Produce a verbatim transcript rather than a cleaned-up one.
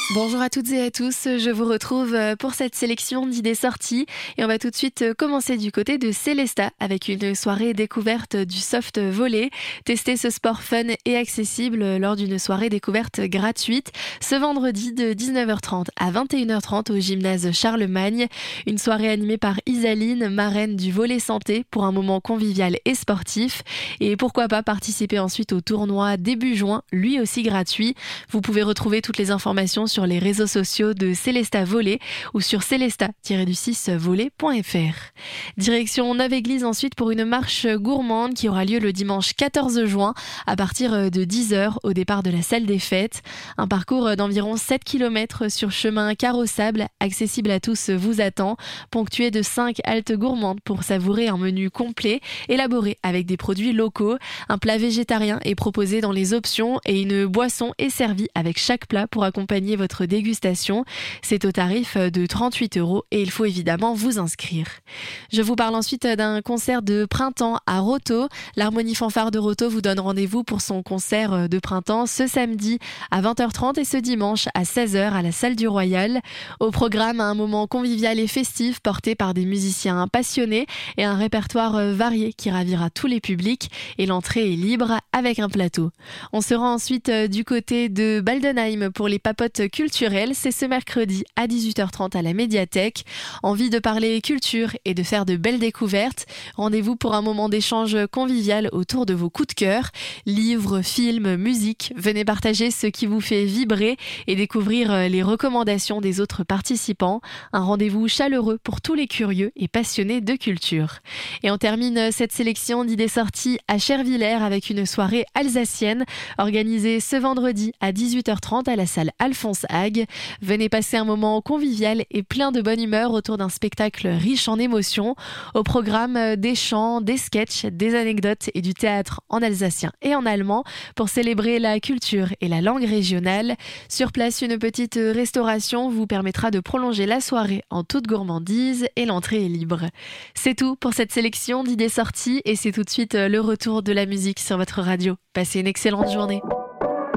Bonjour à toutes et à tous, je vous retrouve pour cette sélection d'idées sorties et on va tout de suite commencer du côté de Célestat avec une soirée découverte du soft volley. Testez ce sport fun et accessible lors d'une soirée découverte gratuite ce vendredi de dix-neuf heures trente à vingt et une heures trente au gymnase Charlemagne. Une soirée animée par Isaline, marraine du volley santé pour un moment convivial et sportif. Et pourquoi pas participer ensuite au tournoi début juin, lui aussi gratuit. Vous pouvez retrouver toutes les informations sur sur les réseaux sociaux de Célestat Volley ou sur célestat tiret six volley point f r. Direction Neuve-Église ensuite pour une marche gourmande qui aura lieu le dimanche quatorze juin à partir de dix heures au départ de la salle des fêtes. Un parcours d'environ sept kilomètres sur chemin carrossable, accessible à tous, vous attend, ponctué de cinq haltes gourmandes pour savourer un menu complet, élaboré avec des produits locaux. Un plat végétarien est proposé dans les options et une boisson est servie avec chaque plat pour accompagner votre dégustation. C'est au tarif de trente-huit euros et il faut évidemment vous inscrire. Je vous parle ensuite d'un concert de printemps à Roto. L'Harmonie Fanfare de Roto vous donne rendez-vous pour son concert de printemps ce samedi à vingt heures trente et ce dimanche à seize heures à la salle du Royal. Au programme, un moment convivial et festif porté par des musiciens passionnés et un répertoire varié qui ravira tous les publics, et l'entrée est libre avec un plateau. On se rend ensuite du côté de Baldenheim pour les papotes culturelles. C'est ce mercredi à dix-huit heures trente à la médiathèque. Envie de parler culture et de faire de belles découvertes? Rendez-vous pour un moment d'échange convivial autour de vos coups de cœur. Livres, films, musique. Venez partager ce qui vous fait vibrer et découvrir les recommandations des autres participants. Un rendez-vous chaleureux pour tous les curieux et passionnés de culture. Et on termine cette sélection d'idées sorties à Chervillers avec une soirée alsacienne organisée ce vendredi à dix-huit heures trente à la salle Alphonse Hague. Venez passer un moment convivial et plein de bonne humeur autour d'un spectacle riche en émotions. Au programme, des chants, des sketchs, des anecdotes et du théâtre en alsacien et en allemand pour célébrer la culture et la langue régionale. Sur place, une petite restauration vous permettra de prolonger la soirée en toute gourmandise et l'entrée est libre. C'est tout pour cette sélection d'idées sorties et c'est tout de suite le retour de la musique sur votre radio. Passez une excellente journée.